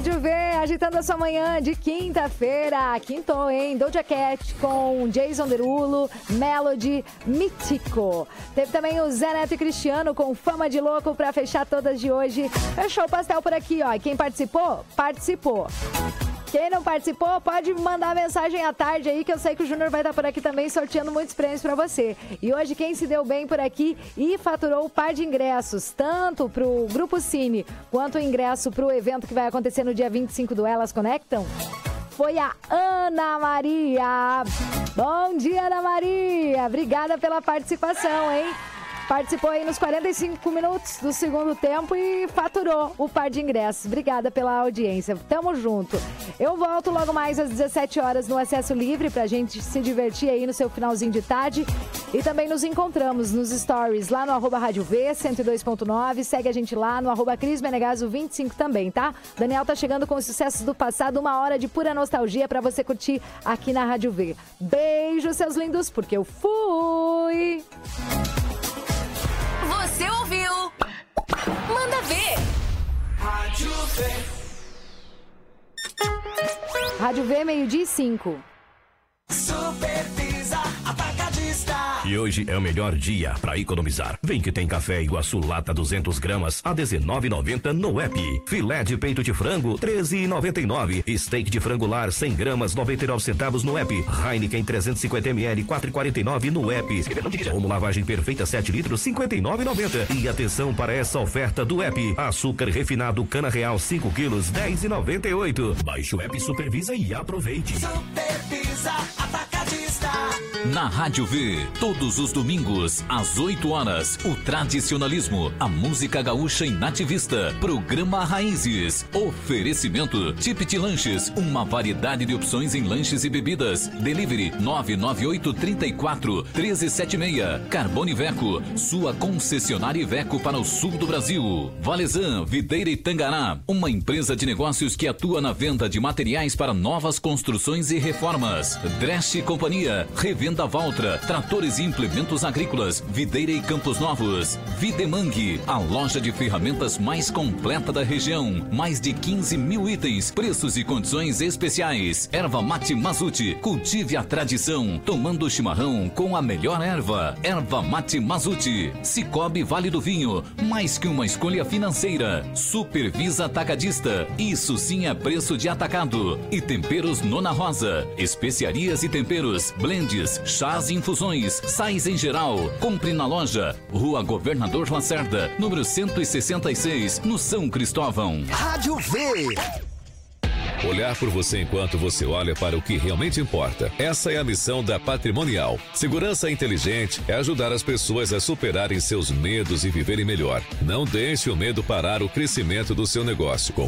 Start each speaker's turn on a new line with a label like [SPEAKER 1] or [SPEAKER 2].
[SPEAKER 1] Rádio V, agitando a sua manhã de quinta-feira. Quintou, hein? Doja Cat com Jason Derulo, Melody, Mítico. Teve também o Zé Neto e Cristiano com Fama de Louco pra fechar todas de hoje. Fechou o pastel por aqui, ó. E quem participou? Participou. Quem não participou, pode mandar mensagem à tarde aí, que eu sei que o Júnior vai estar por aqui também sorteando muitos prêmios para você. E hoje quem se deu bem por aqui e faturou o par de ingressos, tanto para o Grupo Cine, quanto o ingresso para o evento que vai acontecer no dia 25 do Elas Conectam, foi a Ana Maria. Bom dia, Ana Maria. Obrigada pela participação, hein? Participou aí nos 45 minutos do segundo tempo e faturou o par de ingressos. Obrigada pela audiência. Tamo junto. Eu volto logo mais às 17 horas no Acesso Livre pra gente se divertir aí no seu finalzinho de tarde. E também nos encontramos nos stories lá no @Rádio V 102.9. Segue a gente lá no @Cris Menegaso 25 também, tá? Daniel tá chegando com os sucessos do passado, 1 hora de pura nostalgia pra você curtir aqui na Rádio V. Beijo, seus lindos, porque eu fui!
[SPEAKER 2] Você ouviu? Manda ver!
[SPEAKER 3] Rádio V.
[SPEAKER 1] Rádio V, 12:05.
[SPEAKER 3] Supervisa Atacadista.
[SPEAKER 4] E hoje é o melhor dia para economizar. Vem que tem café Iguaçu lata 200 gramas a R$19,90 no app. Filé de peito de frango R$13,99. Steak de frango lar 100 gramas 99 centavos no app. Heineken 350 ml 4,49 no app. Como lavagem perfeita 7 litros 59,90. E atenção para essa oferta do app. Açúcar refinado cana real 5 quilos 10,98. Baixe o app Supervisa e aproveite.
[SPEAKER 3] Supervisa Atacadista.
[SPEAKER 5] Na Rádio V, todos os domingos, às 8 horas, o tradicionalismo, a música gaúcha em nativista, programa Raízes, oferecimento, Tipit Lanches, uma variedade de opções em lanches e bebidas, delivery 998-34-1376, Carbone Iveco, sua concessionária Iveco para o sul do Brasil, Valezan, Videira e Tangará, uma empresa de negócios que atua na venda de materiais para novas construções e reformas, Dresch Companhia, Revenda Valtra, tratores e implementos agrícolas, Videira e Campos Novos, Videmangue, a loja de ferramentas mais completa da região, mais de 15 mil itens, preços e condições especiais. Erva Mate Mazuti, cultive a tradição, tomando chimarrão com a melhor erva. Erva Mate Mazuti, Cicobi Vale do Vinho, mais que uma escolha financeira. Supervisa Atacadista, isso sim é preço de atacado. E Temperos Nona Rosa, especiarias e temperos, blends, chás e infusões, sais em geral. Compre na loja Rua Governador Lacerda, número 166, no São Cristóvão.
[SPEAKER 3] Rádio V.
[SPEAKER 6] Olhar por você enquanto você olha para o que realmente importa. Essa é a missão da Patrimonial. Segurança inteligente é ajudar as pessoas a superarem seus medos e viverem melhor. Não deixe o medo parar o crescimento do seu negócio. Com